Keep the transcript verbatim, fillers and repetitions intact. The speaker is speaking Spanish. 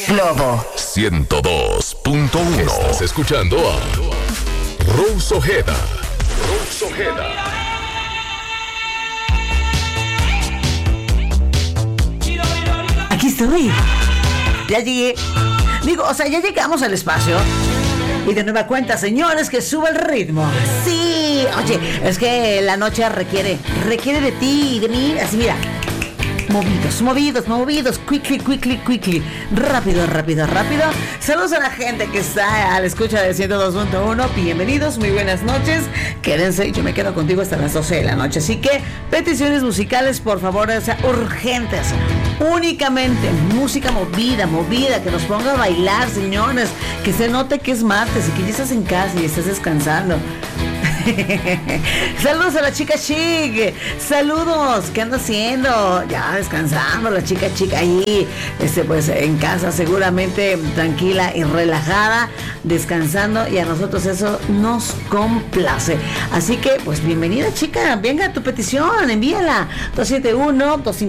Globo ciento dos punto uno. Estás escuchando a Rose Ojeda. Rose Ojeda. Aquí estoy. Ya llegué. Digo, o sea, ya llegamos al espacio. Y de nueva cuenta, señores, que suba el ritmo. Sí, oye, es que la noche requiere, requiere de ti y de mí. Así, mira. Movidos, movidos, movidos, quickly, quickly, quickly, rápido, rápido, rápido. Saludos a la gente que está a la escucha de ciento dos punto uno. Bienvenidos, muy buenas noches. Quédense, yo me quedo contigo hasta las doce de la noche. Así que peticiones musicales, por favor, o sea, urgentes. Únicamente música movida, movida, que nos ponga a bailar, señores. Que se note que es martes y que ya estás en casa y estás descansando. Saludos a la chica chic. Saludos, ¿qué anda haciendo? Ya descansando la chica chic ahí, este, pues en casa seguramente tranquila y relajada, descansando, y a nosotros eso nos complace. Así que pues bienvenida, chica, venga tu petición, envíala dos siete uno, dos cinco